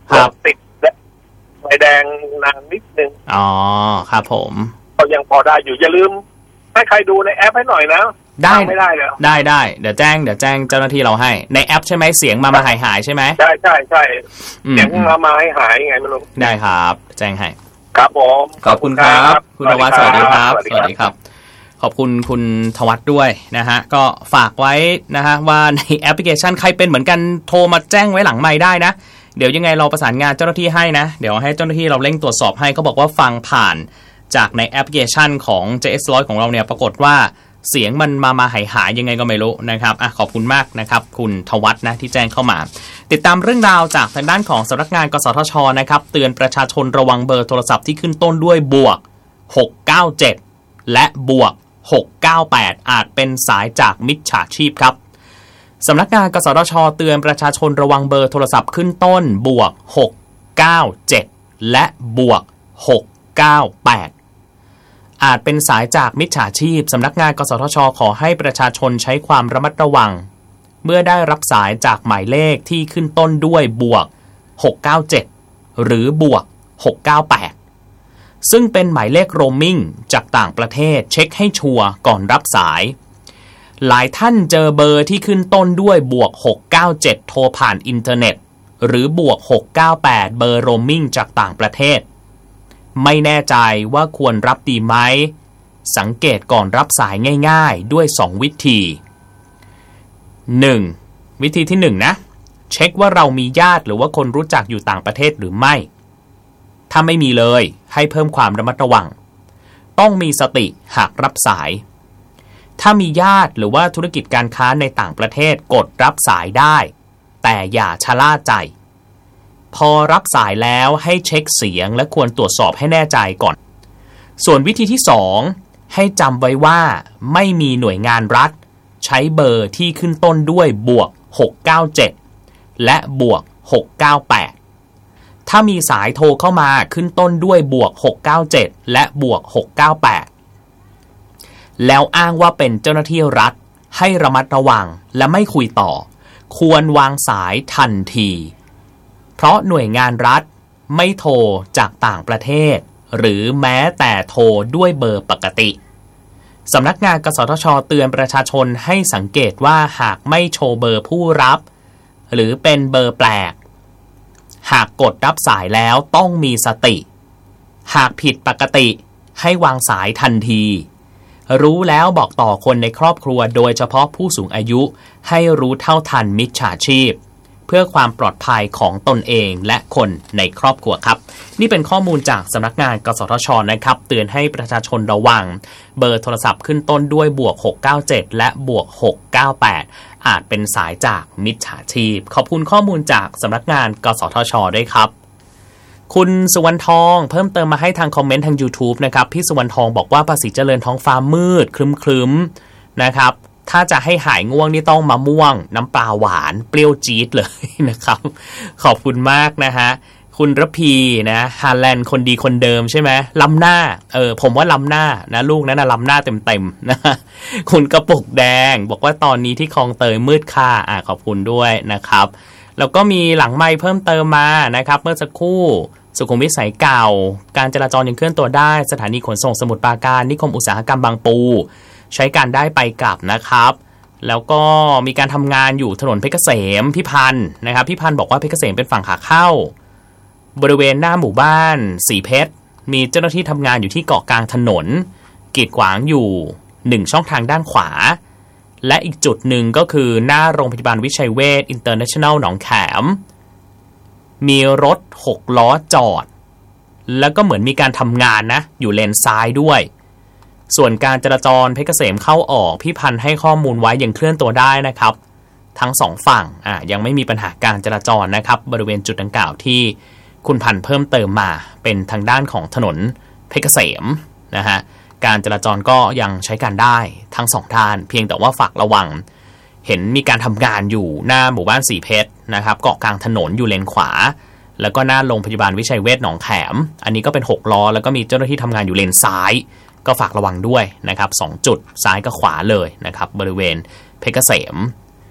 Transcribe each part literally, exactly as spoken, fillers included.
ครับติดไฟแดงนานนิดนึงอ๋อครับผมก็ยังพอได้อยู่อย่าลืมให้ใครดูในแอปให้หน่อยนะได้ไม่ได้เลยได้ได้เดี๋ยวแจ้งเดี๋ยวแจ้งเจ้าหน้าที่เราให้ในแอปใช่ไหมเสียงมามาหายหายใช่ไหมใช่ใช่ใช่เสียงมามาหายหายไงไม่รู้ได้ครับแจ้งให้ครับผมขอบคุณครับคุณธวัฒน์สวัสดีครับสวัสดีครับขอบคุณคุณธวัฒน์ด้วยนะฮะก็ฝากไว้นะฮะว่าในแอปพลิเคชันใครเป็นเหมือนกันโทรมาแจ้งไว้หลังไมค์ได้นะเดี๋ยวยังไงเราประสานงานเจ้าหน้าที่ให้นะเดี๋ยวให้เจ้าหน้าที่เราเร่งตรวจสอบให้เขาบอกว่าฟังผ่านจากในแอปพลิเคชันของ เจ เอส หนึ่งร้อย ของเราเนี่ยปรากฏว่าเสียงมันมามาหายหายยังไงก็ไม่รู้นะครับอ่ะขอบคุณมากนะครับคุณธวัฒน์นะที่แจ้งเข้ามาติดตามเรื่องราวจากทางด้านของสำนักงานกสทช.นะครับเตือนประชาชนระวังเบอร์โทรศัพท์ที่ขึ้นต้นด้วยบวกหกเก้าเจ็ดและบวกหกเก้าแปดอาจเป็นสายจากมิจฉาชีพครับสำนักงานกสทช.เตือนประชาชนระวังเบอร์โทรศัพท์ขึ้นต้นบวกหกเก้าเจ็ดและบวกหกเก้าแปดอาจเป็นสายจากมิจฉาชีพสำนักงานกสทช.ขอให้ประชาชนใช้ความระมัดระวังเมื่อได้รับสายจากหมายเลขที่ขึ้นต้นด้วยบวกหกเก้าเจ็ดหรือบวกหกเก้าแปดซึ่งเป็นหมายเลขโรมมิ่งจากต่างประเทศเช็คให้ชัวร์ก่อนรับสายหลายท่านเจอเบอร์ที่ขึ้นต้นด้วยบวกหกเก้าเจ็ดโทรผ่านอินเทอร์เน็ตหรือบวกหกเก้าแปดเบอร์โรมมิ่งจากต่างประเทศไม่แน่ใจว่าควรรับดีไหมสังเกตก่อนรับสายง่ายๆด้วยสองวิธี หนึ่ง วิธีที่หนึ่งนะเช็คว่าเรามีญาติหรือว่าคนรู้จักอยู่ต่างประเทศหรือไม่ถ้าไม่มีเลยให้เพิ่มความระมัดระวังต้องมีสติหากรับสายถ้ามีญาติหรือว่าธุรกิจการค้าในต่างประเทศกดรับสายได้แต่อย่าชะล่าใจพอรับสายแล้วให้เช็คเสียงและควรตรวจสอบให้แน่ใจก่อนส่วนวิธีที่สองให้จำไว้ว่าไม่มีหน่วยงานรัฐใช้เบอร์ที่ขึ้นต้นด้วยบวกหกเก้าเจ็ดและบวกหกเก้าแปดถ้ามีสายโทรเข้ามาขึ้นต้นด้วยบวกหกเก้าเจ็ดและบวกหกเก้าแปดแล้วอ้างว่าเป็นเจ้าหน้าที่รัฐให้ระมัดระวังและไม่คุยต่อควรวางสายทันทีเพราะหน่วยงานรัฐไม่โทรจากต่างประเทศหรือแม้แต่โทรด้วยเบอร์ปกติสำนักงานกสทช.เตือนประชาชนให้สังเกตว่าหากไม่โชว์เบอร์ผู้รับหรือเป็นเบอร์แปลกหากกดรับสายแล้วต้องมีสติหากผิดปกติให้วางสายทันทีรู้แล้วบอกต่อคนในครอบครัวโดยเฉพาะผู้สูงอายุให้รู้เท่าทันมิจฉาชีพเพื่อความปลอดภัยของตนเองและคนในครอบครัวครับนี่เป็นข้อมูลจากสำนักงานกสทช.นะครับเตือนให้ประชาชนระวังเบอร์โทรศัพท์ขึ้นต้นด้วยบวกหกเก้าเจ็ดและบวกหกเก้าแปดอาจเป็นสายจากมิจฉาชีพขอบคุณข้อมูลจากสำนักงานกสทช.ด้วยครับคุณสุวรรณทองเพิ่มเติมมาให้ทางคอมเมนต์ทาง YouTube นะครับพี่สุวรรณทองบอกว่าภาษีเจริญท้องฟ้ามืดครึ้มๆนะครับถ้าจะให้หายง่วงนี่ต้องมะม่วงน้ำปลาหวานเปรี้ยวจี๊ดเลยนะครับขอบคุณมากนะฮะคุณระพีนะฮาแลนด์คนดีคนเดิมใช่ไหมล้ำหน้าเออผมว่าล้ำหน้านะลูกนั้นนะล้ำหน้าเต็มๆนะคุณกระปุกแดงบอกว่าตอนนี้ที่คลองเตยมืดค่าอ่ะขอบคุณด้วยนะครับแล้วก็มีหลังไมค์เพิ่มเติมมานะครับเมื่อสักครู่สุขุมวิทสายเก่าการจราจรยังเคลื่อนตัวได้สถานีขนส่งสมุทรปราการนิคมอุตสาหกรรมบางปูใช้การได้ไปกลับนะครับแล้วก็มีการทำงานอยู่ถนนเพชรเกษมพิพันธ์นะครับพิพันธ์บอกว่าเพชรเกษมเป็นฝั่งขาเข้าบริเวณหน้าหมู่บ้านสีเพชรมีเจ้าหน้าที่ทำงานอยู่ที่เกาะกลางถนนกีดขวางอยู่หนึ่งช่องทางด้านขวาและอีกจุดหนึ่งก็คือหน้าโรงพยาบาลวิชัยเวชอินเตอร์เนชั่นแนลหนองแขมมีรถหกล้อจอดแล้วก็เหมือนมีการทำงานนะอยู่เลนซ้ายด้วยส่วนการจราจรเพชรเกษมเข้าออกพี่พันธ์ให้ข้อมูลไว้ยังเคลื่อนตัวได้นะครับทั้งสองฝั่งอ่ะยังไม่มีปัญหาการจราจรนะครับบริเวณจุดดังกล่าวที่คุณพันธ์เพิ่มเติมมาเป็นทางด้านของถนนเพชรเกษมนะฮะการจราจรก็ยังใช้การได้ทั้งสองด้านเพียงแต่ว่าฝากระวังเห็นมีการทำงานอยู่หน้าหมู่บ้านสีเพชรนะครับเกาะกลางถนนอยู่เลนขวาแล้วก็หน้าโรงพยาบาลวิชัยเวชหนองแขมอันนี้ก็เป็นหกล้อแล้วก็มีเจ้าหน้าที่ทำงานอยู่เลนซ้ายก็ฝากระวังด้วยนะครับสองจุดซ้ายกับขวาเลยนะครับบริเวณเพชรเกษม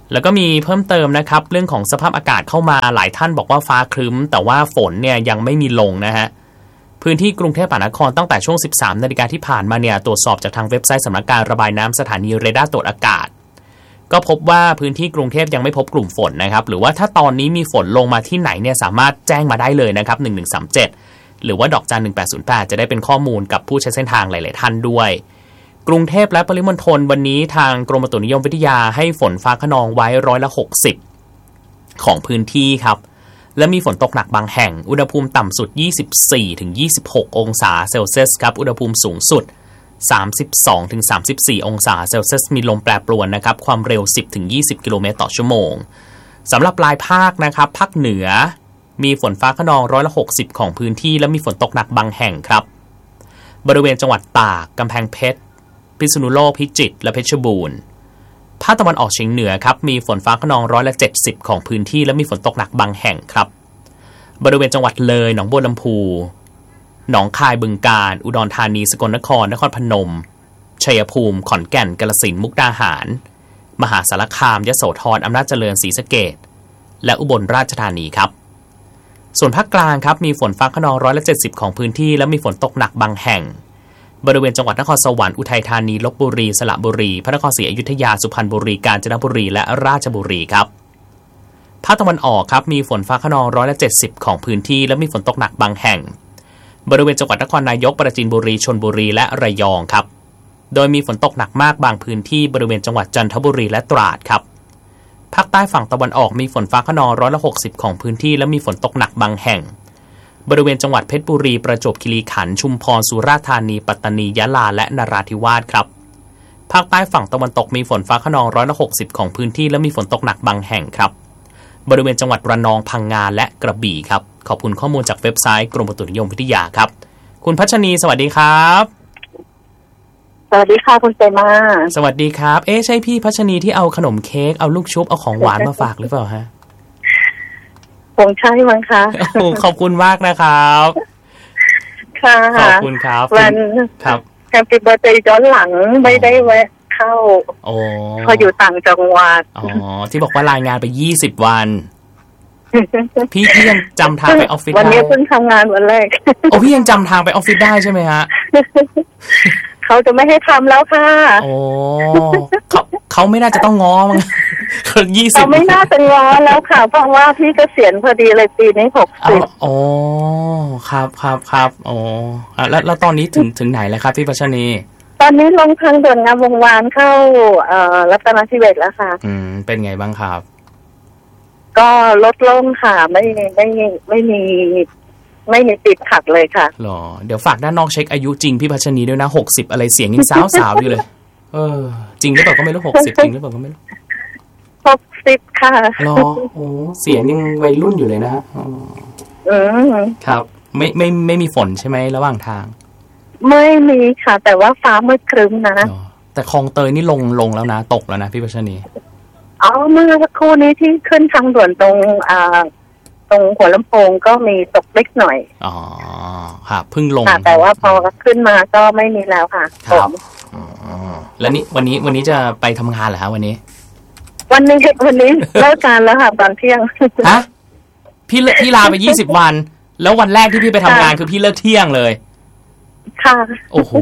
แล้วก็มีเพิ่มเติมนะครับเรื่องของสภาพอากาศเข้ามาหลายท่านบอกว่าฟ้าครึ้มแต่ว่าฝนเนี่ยยังไม่มีลงนะฮะพื้นที่กรุงเทพมหานครตั้งแต่ช่วง สิบสามนาฬิกาที่ผ่านมาเนี่ยตรวจสอบจากทางเว็บไซต์สำนักการระบายน้ำสถานีเรดาร์ตรวจอากาศก็พบว่าพื้นที่กรุงเทพยังไม่พบกลุ่มฝนนะครับหรือว่าถ้าตอนนี้มีฝนลงมาที่ไหนเนี่ยสามารถแจ้งมาได้เลยนะครับหนึ่งหนึ่งสามเจ็ดหรือว่าดอกจันหนึ่งแปดศูนย์แปดจะได้เป็นข้อมูลกับผู้ใช้เส้นทางหลายๆท่านด้วยกรุงเทพและปริมณฑลวันนี้ทางกรมอุตุนิยมวิทยาให้ฝนฟ้าคะนองไว้ร้อยละหกสิบของพื้นที่ครับและมีฝนตกหนักบางแห่งอุณหภูมิต่ำสุด ยี่สิบสี่ถึงยี่สิบหก องศาเซลเซียสครับอุณหภูมิสูงสุด สามสิบสองถึงสามสิบสี่ องศาเซลเซียสมีลมแปรปรวนนะครับความเร็ว สิบถึงยี่สิบ กิโลเมตรต่อชั่วโมงสำหรับปลายภาคนะครับภาคเหนือมีฝนฟ้าคะนองร้อยละหกสิบของพื้นที่และมีฝนตกหนักบางแห่งครับบริเวณจังหวัดตากกำแพงเพชรพิษณุโลกพิจิตรและเพชรบูรณ์ภาคตะวันออกเฉียงเหนือครับมีฝนฟ้าคะนองร้อยละเจ็ดสิบของพื้นที่และมีฝนตกหนักบางแห่งครับบริเวณจังหวัดเลยหนองบัวลำพูหนองคายบึงกาฬอุดรธานีสกลนครนครพนมชัยภูมิขอนแก่นกาฬสินธุ์มุกดาหารมหาสารคามยโสธรอำนาจเจริญศรีสะเกษและอุบลราชธานีครับส่วนภาคกลางครับมีฝนฟ้าคะนองร้อยละเจ็ดสิบของพื้นที่และมีฝนตกหนักบางแห่งบริเวณจังหวัดนครสวรรค์อุทัยธานีลพบุรีสระบุรีพระนครศรีอยุธยาสุพรรณบุรีกาญจนบุรีและราชบุรีครับภาคตะวันออกครับมีฝนฟ้าคะนองร้อยละเจ็ดสิบของพื้นที่และมีฝนตกหนักบางแห่งบริเวณจังหวัดนครนายกปราจีนบุรีชลบุรีและระยองครับโดยมีฝนตกหนักมากบางพื้นที่บริเวณจังหวัดจันทบุรีและตราดครับภาคใต้ฝั่งตะวันออกมีฝนฟ้าคะนองร้อยละหกสิบของพื้นที่และมีฝนตกหนักบางแห่งบริเวณจังหวัดเพชรบุรีประจวบคีรีขันธ์ชุมพรสุราษฎร์ธานีปัตตานียะลาและนราธิวาสครับภาคใต้ฝั่งตะวันตกมีฝนฟ้าคะนองร้อยละหกสิบของพื้นที่และมีฝนตกหนักบางแห่งครับบริเวณจังหวัดระนองพังงาและกระบี่ครับขอบคุณข้อมูลจากเว็บไซต์กรมอุตุนิยมวิทยาครับคุณพัชนีสวัสดีครับสวัสดีค่ะคุณเซมาสวัสดีครับเอ๊ะใช่พี่พัชนีที่เอาขนมเค้กเอาลูกชุบเอาของหวานมาฝากหรือเปล่าฮะคงใช่มั้งคะขอบคุณมากนะครับค่ะขอบคุณครับวันครับแฮปปี้เบิร์ธเดย์ย้อนหลังไม่ได้แวะเข้าโอ้พออยู่ต่างจังหวัดอ๋อที่บอกว่ารายงานไปยี่สิบวันพี่พี่ยังจำทางไปออฟฟิศได้วันนี้เพิ่งทำงานวันแรกโอ้พี่ยังจำทางไปออฟฟิศได้ใช่ไหมฮะเขาจะไม่ให้ทำแล้วค่ะโอ้เขาเขาไม่น่าจะต้องง้อมั้งคนยี่สิบเขาไม่น่าจะง้อแล้วค่ะเพราะว่าพี่เกษียณพอดีเลยปีนี้หกสิบโอ้ครับครับครับโอ้แล้วแล้วตอนนี้ถึงถึงไหนแล้วครับพี่พัชนีตอนนี้ลงทางด่วนงามวงวานเข้าเอ่อรัตนทิเบศแล้วค่ะอืมเป็นไงบ้างครับก็ลดลงค่ะไม่ไม่ไม่มีไม่มีติดขัดเลยค่ะหรอเดี๋ยวฝากด้านนอกเช็คอายุจริงพี่พัชนีด้วยนะหกสิบอะไรเสียงยังสาวสาวอยู่เลยเออจริงหรือเปล่าก็ไม่รู้หกสิบจริงหรือเปล่าก็ไม่รู้หกสิบค่ะหรอโอ้เสียงยังวัยรุ่นอยู่เลยนะอืมครับไม่ไม่ไม่มีฝนใช่ไหมระหว่างทางไม่มีค่ะแต่ว่าฟ้ามืดครึ้มนะแต่คลองเตยนี่ลงลงแล้วนะตกแล้วนะพี่พัชนีอ๋อเมื่อสักครู่นี้ที่ขึ้นทางด่วนตรงอ่าตรงหัวลำโพงก็มีตกเล็กหน่อยอ๋อครับเพิ่งลงแต่ว่าพอขึ้นมาก็ไม่มีแล้วค่ะครับแล้วนี่วันนี้วันนี้จะไปทำงานเหรอฮะวันนี้วันนี้วันนี้เลิกงานแล้วค่ะตอนเที่ยงฮะพี่พี่ลาไปยี่สิบวันแล้ววันแรกที่พี่ไปทำงานคือพี่เลิกเที่ยงเลยค่ะโอ้โห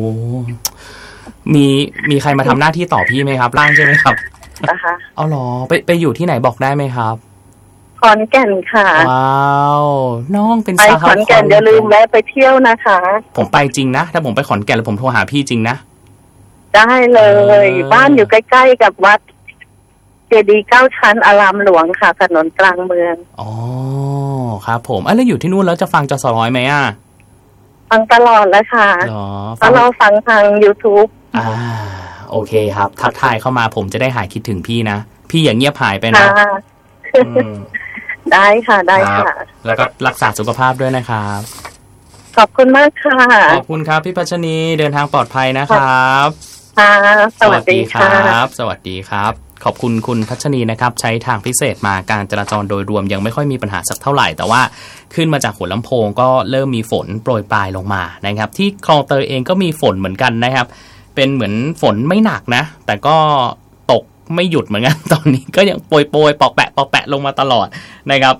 มีมีใครมาทำหน้าที่ต่อพี่ไหมครับร่างใช่ไหมครับนะคะเอาหรอไปไปอยู่ที่ไหนบอกได้ไหมครับขอนแก่นค่ะว้าวน้องเป็นสาวขอนแก่นอย่าลืมแวะไปเที่ยวนะคะผมไปจริงนะถ้าผมไปขอนแก่นแล้วผมโทรหาพี่จริงนะได้เลยบ้านอยู่ใกล้ๆกับวัดเจดีย์เก้าชั้นอารามหลวงค่ะถนนกลางเมืองอ๋อครับผมอ่ะแล้วอยู่ที่นู่นแล้วจะฟังจสร้อยไหมอ่ะฟังตลอดเลยค่ะเพราะเราฟังทาง YouTube อ่าโอเคครับทักทายเข้ามาผมจะได้หายคิดถึงพี่นะพี่อย่าเงียบหายไปนะได้ค่ะได้ค่ะแล้วก็รักษาสุขภาพด้วยนะครับขอบคุณมากค่ะขอบคุณครับพี่พัชนีเดินทางปลอดภัยนะครับค่ะสวัสดีครับสวัสดีครับขอบคุณคุณพัชนีนะครับใช้ทางพิเศษมาการจราจรโดยรวมยังไม่ค่อยมีปัญหาสักเท่าไหร่แต่ว่าขึ้นมาจากหัวลำโพงก็เริ่มมีฝนโปรยปลายลงมานะครับที่คลองเตยเองก็มีฝนเหมือนกันนะครับเป็นเหมือนฝนไม่หนักนะแต่ก็ตกไม่หยุดเหมือนกัน ตอนนี้ก็ยังโปรยโปรยปอกแปะปอกแปะลงมาตลอดนะครับ